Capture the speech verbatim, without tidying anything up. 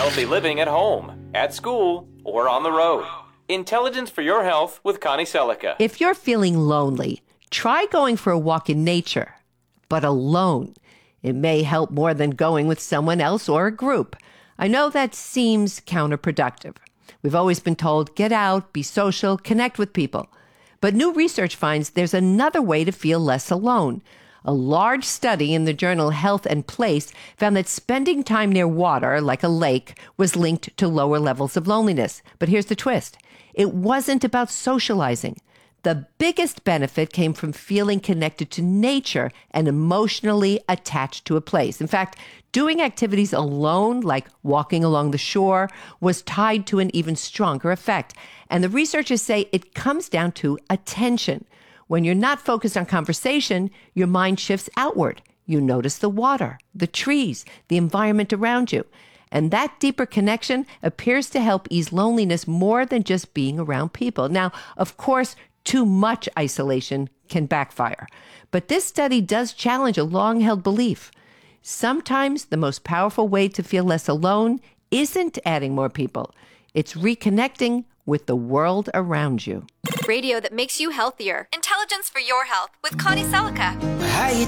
healthy living at home, at school, or on the road. Intelligence for Your Health with Connie Selica. If you're feeling lonely, try going for a walk in nature, but alone. It may help more than going with someone else or a group. I know that seems counterproductive. We've always been told, get out, be social, connect with people. But new research finds there's another way to feel less alone. A large study in the journal Health and Place found that spending time near water, like a lake, was linked to lower levels of loneliness. But here's the twist. It wasn't about socializing. The biggest benefit came from feeling connected to nature and emotionally attached to a place. In fact, doing activities alone, like walking along the shore, was tied to an even stronger effect. And the researchers say it comes down to attention. When you're not focused on conversation, your mind shifts outward. You notice the water, the trees, the environment around you. And that deeper connection appears to help ease loneliness more than just being around people. Now, of course, too much isolation can backfire. But this study does challenge a long-held belief. Sometimes the most powerful way to feel less alone isn't adding more people. It's reconnecting with the world around you. Radio that makes you healthier. Intelligence for Your Health with Connie Selica. How you